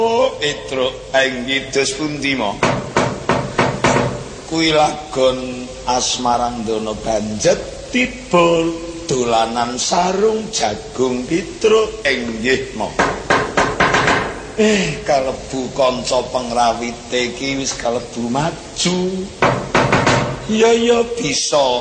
Petruk Anggidos pundi mo kuwi lagon Asmarandana banjet tiba dolanan sarung jagung Petruk inggih mo kalebu kanca pengrawite iki wis kalebu maju ya bisa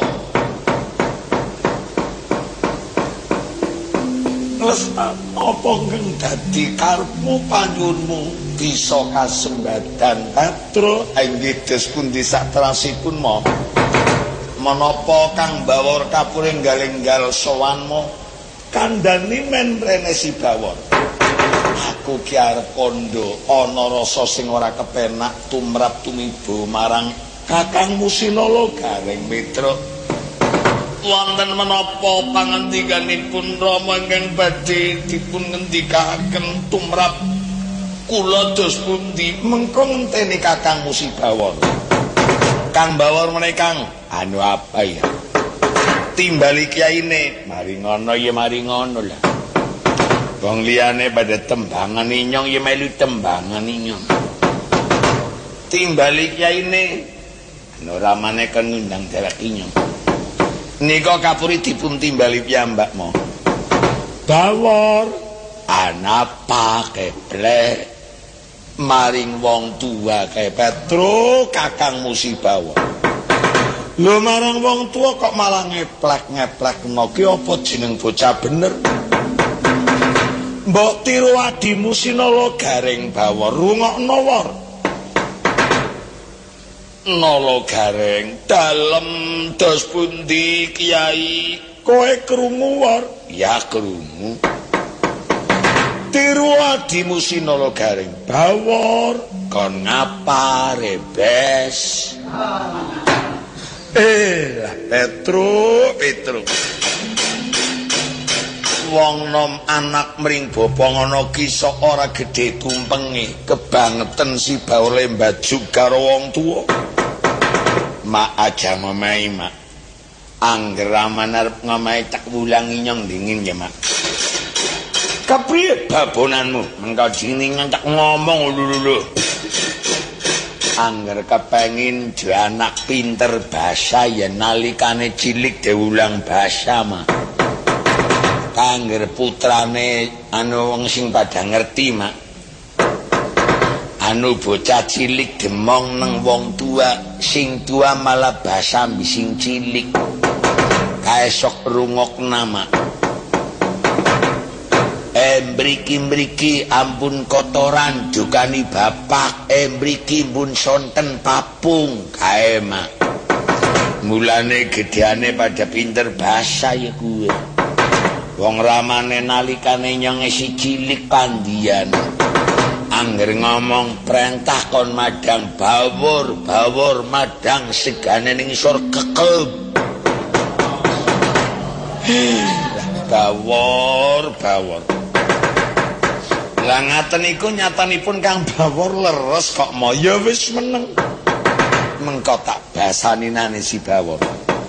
terus apa kang dadi karepmu panyuwunmu bisa kasembadan Petro Anggidos pundi saterasipun mo menapa kang bawor kapurenggal-enggal sowanmu kandhani men mrene si bawor aku ki arep kandha ana rasa sing ora kepenak tumrap tumiba marang kakangmu Sinala Gareng Petruk wonten menapa pangandikanipun Rama ingkang badhe dipun ngendikaken tumrap kula dos pundi mengko ngenteni Kakang Musibawor Kang Bawor menika anu apa ya timbali kiyaine mari ngono ya mari ngono lah wong liyane pada tembangan inyong ya melu tembangan inyong timbali kiyaine anu ramane kan ngundang dhewek inyong nika kapuri dipun timbali piyambak mo Bawor anapa keplek maring wong tua kaya Petruk Kakang Musibawor lho marang wong tua kok malah ngeplek ki apa jeneng bocah bener mbok tiru adimu Sinala Gareng Bawor rungokno wor Nala Gareng dalem dos pundi Kiai kowe krungu wor ya krungu tiru adimu Sinala Gareng Bawor kon ngapa rebes lah Petruk wong nom anak mring bapa ngono ki sok ora gedhe tumpenge kebangetan si Bawor lembajuk karo wong tuwa mak aja ngomai mak angger aman arep ngomai tak wulangi nyong dingin ya mak kepriye babonanmu mengko jenengan tak ngomong lho angger kepengin dhewe anak pinter basa ya nalikane cilik diulang basa mah angger putrane anu wong sing padha ngerti mak anu bocah cilik demong nang wong tua sing tua malah basa sing cilik kaesok rungokna mak mriki ampun kotoran dukani bapak mriki pun sonten papung kae mak mulane gedheane pada pinter basa ya kuwe wong ramane nalikane nyong isi cilik pandian angger ngomong perintah kon madang Bawor madang segane ning isor kekel Bawor lah ngaten iku nyatanipun Kang Bawor leres kok ya wis meneng mengko tak basani nane si Bawor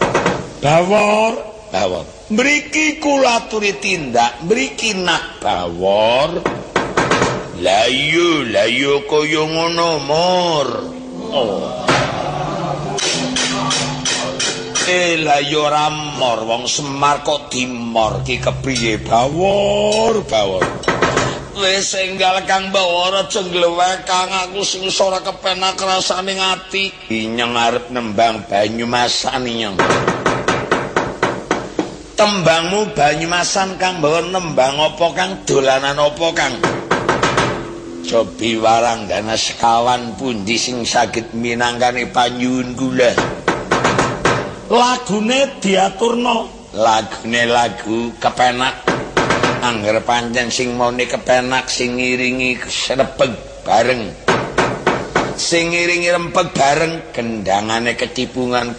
mriki kula aturi tindak mriki nak Bawor la yo kaya ngono mor la yo ramor wong Semar kok dimor ki kepriye Bawor wis enggal Kang Bawor aja glewek Kang aku sing ora kepenak rasane ati inyong arep nembang Banyumasan inyong tembangmu Banyumasan Kang Bawor nembang apa Kang dolanan apa Kang Cobi warang dana sekawan pundi sing saged minangkane panyuwun kula lagune diaturno lagune lagu kepenak angger pancen sing mone kepenak sing ngiringi serepeg bareng sing ngiringi rempeg bareng kendangane ketipungan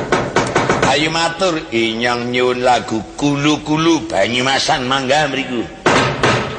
ayo matur inyong nyuwun lagu kulu-kulu Banyumasan mangga mriku